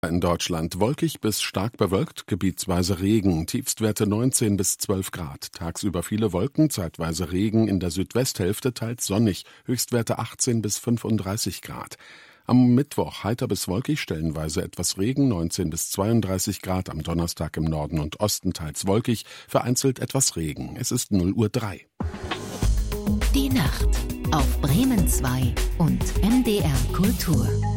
In Deutschland wolkig bis stark bewölkt, gebietsweise Regen, Tiefstwerte 19 bis 12 Grad. Tagsüber viele Wolken, zeitweise Regen, in der Südwesthälfte teils sonnig, Höchstwerte 18 bis 35 Grad. Am Mittwoch heiter bis wolkig, stellenweise etwas Regen, 19 bis 32 Grad. Am Donnerstag im Norden und Osten teils wolkig, vereinzelt etwas Regen. Es ist 0:03 Uhr. Die Nacht auf Bremen 2 und MDR Kultur.